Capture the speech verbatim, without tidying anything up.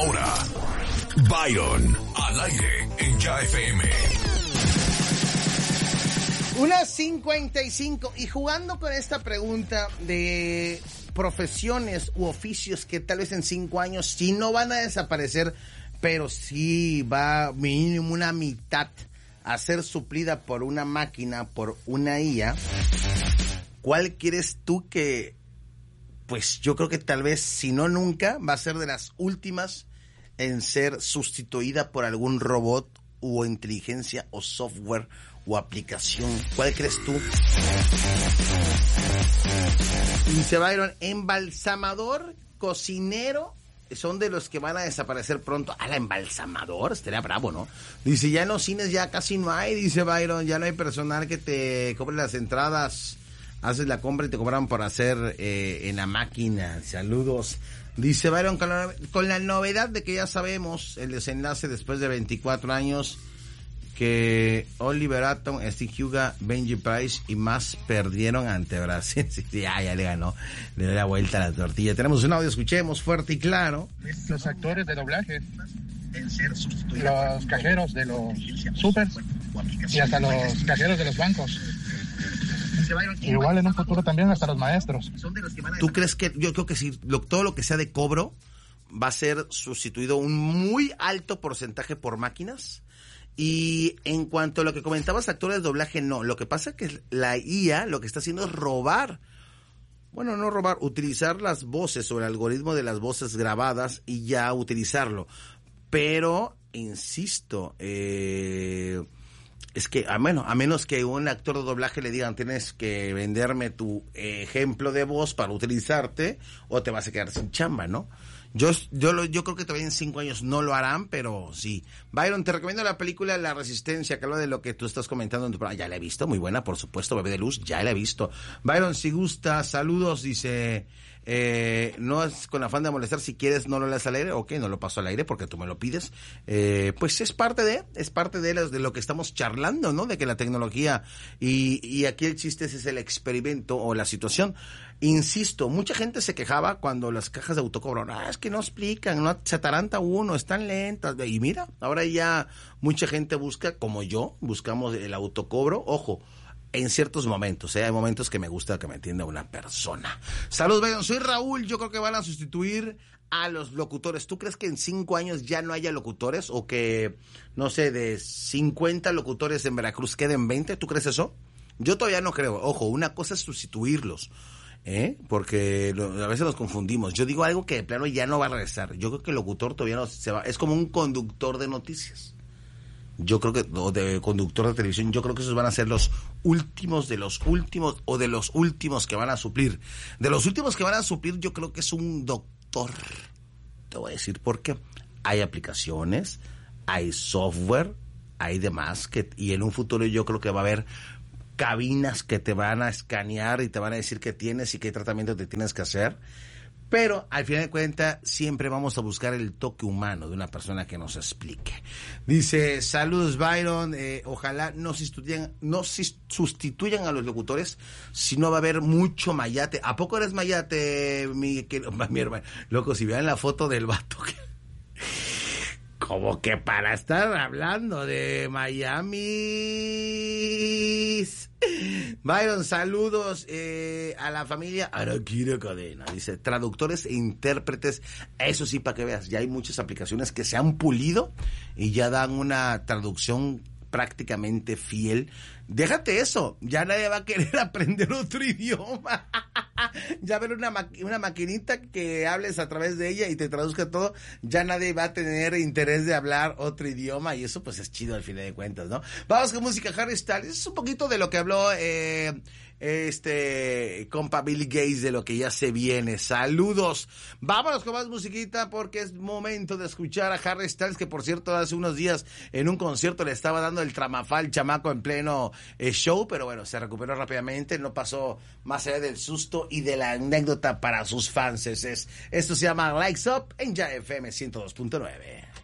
Ahora, Byron, al aire en Ya F M. Una cincuenta y cinco, y jugando con esta pregunta de profesiones u oficios que tal vez en cinco años sí no van a desaparecer, pero sí va mínimo una mitad a ser suplida por una máquina, por una I A. ¿Cuál quieres tú que, pues yo creo que tal vez, si no nunca, va a ser de las últimas en ser sustituida por algún robot o inteligencia o software o aplicación? ¿Cuál crees tú? Dice Byron, embalsamador, cocinero, son de los que van a desaparecer pronto. Ah, la embalsamador, estaría bravo, ¿no? Dice, ya en los cines ya casi no hay, dice Byron, ya no hay personal que te cobre las entradas, haces la compra y te cobran por hacer eh, en la máquina. Saludos. Dice Byron, con la, con la novedad de que ya sabemos el desenlace después de veinticuatro años, que Oliver Atom, Steve Huga, Benji Price y más perdieron ante Brasil. Sí, sí, ya, ya le ganó, le dio la vuelta a la tortilla. Tenemos un audio, escuchemos fuerte y claro. Los actores de doblaje, los cajeros de los super y hasta los cajeros de los bancos. Igual en un futuro también hasta los maestros. ¿Tú crees que, yo creo que sí, lo, todo lo que sea de cobro va a ser sustituido un muy alto porcentaje por máquinas? Y en cuanto a lo que comentabas, actores de doblaje, no. Lo que pasa es que la I A lo que está haciendo es robar. Bueno, no robar, utilizar las voces o el algoritmo de las voces grabadas y ya utilizarlo. Pero, insisto, eh, es que, a menos, a menos que un actor de doblaje le digan, tienes que venderme tu ejemplo de voz para utilizarte o te vas a quedar sin chamba, ¿no? Yo, yo, lo, yo creo que todavía en cinco años no lo harán, pero sí. Byron, te recomiendo la película La Resistencia, que habla de lo que tú estás comentando en tu programa. Ya la he visto, muy buena, por supuesto, Bebé de Luz, ya la he visto. Byron, si gusta, saludos, dice, eh, no es con afán de molestar, si quieres no lo leas al aire, ok, no lo paso al aire porque tú me lo pides. Eh, pues es parte de, es parte de, las, de lo que estamos charlando, ¿no? De que la tecnología, y, y aquí el chiste es el experimento o la situación. Insisto, mucha gente se quejaba cuando las cajas de autocobro, ah, es que no explican, no se ataranta uno, están lentas, y mira, ahora ya mucha gente busca, como yo, buscamos el autocobro, ojo, en ciertos momentos, ¿eh? Hay momentos que me gusta que me entienda una persona. Saludos, Byron, soy Raúl, yo creo que van a sustituir a los locutores. ¿Tú crees que en cinco años ya no haya locutores o que, no sé, de cincuenta locutores en Veracruz queden veinte? ¿Tú crees eso? Yo todavía no creo, ojo, una cosa es sustituirlos, ¿eh? Porque lo, a veces nos confundimos. Yo digo algo que de plano ya no va a regresar. Yo creo que el locutor todavía no se va, es como un conductor de noticias. Yo creo que, o de conductor de televisión, yo creo que esos van a ser los últimos de los últimos, o de los últimos que van a suplir. De los últimos que van a suplir, yo creo que es un doctor. Te voy a decir por qué. Hay aplicaciones, hay software, hay demás, que, y en un futuro yo creo que va a haber cabinas que te van a escanear y te van a decir qué tienes y qué tratamiento te tienes que hacer, pero al final de cuentas siempre vamos a buscar el toque humano de una persona que nos explique. Dice, saludos Byron, eh, ojalá no sustituyan, no sustituyan a los locutores, si no va a haber mucho mayate. ¿A poco eres mayate, mi, que, mi hermano? Loco, si vean la foto del vato que... Como que para estar hablando de Miami. Byron, saludos eh, a la familia Araquira Cadena. Dice, traductores e intérpretes. Eso sí, para que veas, ya hay muchas aplicaciones que se han pulido y ya dan una traducción prácticamente fiel. Déjate eso, ya nadie va a querer aprender otro idioma. Ya ver una, ma- una maquinita que hables a través de ella y te traduzca todo, ya nadie va a tener interés de hablar otro idioma, y eso pues es chido al final de cuentas, ¿no? Vamos con música. Harry Styles, es un poquito de lo que habló eh, este compa Billy Gates, de lo que ya se viene. Saludos, vámonos con más musiquita porque es momento de escuchar a Harry Styles, que por cierto hace unos días en un concierto le estaba dando el tramafal chamaco en pleno eh, show, pero bueno, se recuperó rápidamente, no pasó más allá del susto y de la anécdota para sus fans. Es, esto se llama Likes Up en Ya F M ciento dos punto nueve.